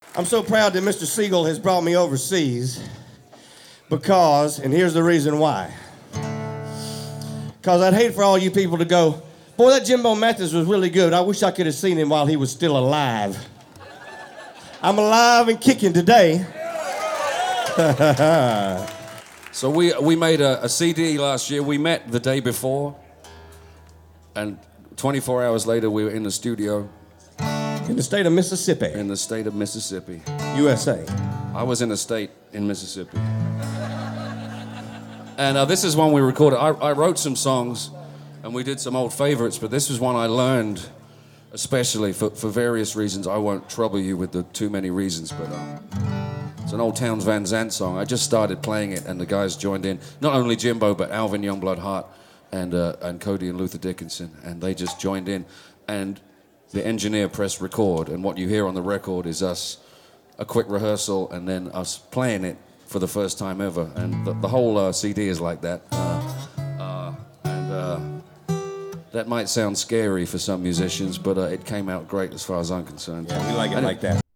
I'm so proud that Mr. Siegel has brought me overseas because, and here's the reason why. Because I'd hate for all you people to go, boy, that Jimbo Mathis was really good. I wish I could have seen him while he was still alive. I'm alive and kicking today. So we made a CD last year. We met the day before, and 24 hours later we were in the studio. In the state of Mississippi. In the state of Mississippi. USA. I was in a state in Mississippi. And this is one we recorded. I wrote some songs, and we did some old favorites, but this was one I learned, especially for various reasons. I won't trouble you with the too many reasons, but it's an old Townes Van Zandt song. I just started playing it, and the guys joined in. Not only Jimbo, but Alvin Youngblood Hart and Cody and Luther Dickinson, and they just joined in. And the engineer pressed record, and what you hear on the record is us, a quick rehearsal, and then us playing it for the first time ever. And the whole CD is like that. That might sound scary for some musicians, but it came out great as far as I'm concerned. Yeah, we like it like that.